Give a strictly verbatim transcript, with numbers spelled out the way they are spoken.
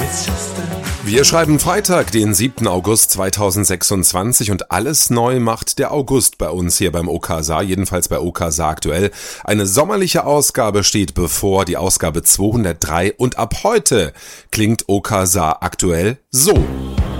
Wir schreiben Freitag, den siebten August zweitausendsechsundzwanzig und alles neu macht der August bei uns hier beim Okasa, jedenfalls bei Okasa aktuell. Eine sommerliche Ausgabe steht bevor, die Ausgabe zweihundertdrei und ab heute klingt Okasa aktuell so.